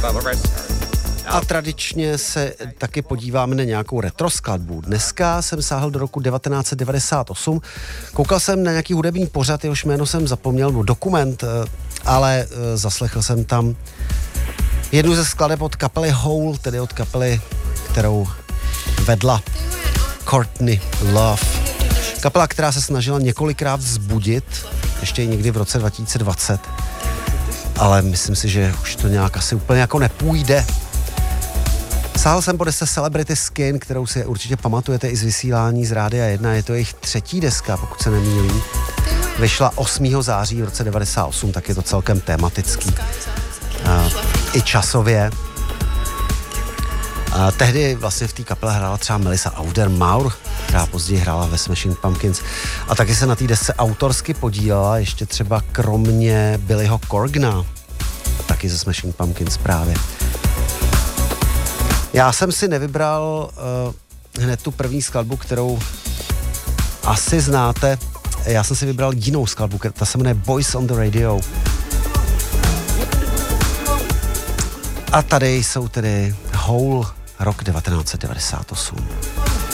A tradičně se taky podíváme na nějakou retro skladbu. Dneska jsem sáhl do roku 1998. Koukal jsem na nějaký hudební pořad, jehož jméno jsem zapomněl, dokument, ale zaslechl jsem tam jednu ze skladeb od kapely Hole, tedy od kapely, kterou vedla Courtney Love. Kapela, která se snažila několikrát vzbudit, ještě někdy v roce 2020, ale myslím si, že už to nějak asi úplně jako nepůjde. Sáhl jsem po desce Celebrity Skin, kterou si určitě pamatujete i z vysílání z Rádia 1, je to jejich 3. deska, pokud se nemýlím. Vyšla 8. září v roce 98, tak je to celkem tematický. I časově. Tehdy vlastně v té kapele hrála třeba Melissa Auder-Maur, která později hrála ve Smashing Pumpkins. A taky se na té desce autorsky podílela ještě třeba kromě Billyho Corgana, taky ze Smashing Pumpkins právě. Já jsem si nevybral hned tu první skladbu, kterou asi znáte. Já jsem si vybral jinou skladbu, ta se jmenuje Boys on the Radio. A tady jsou tedy Hole, rok 1998.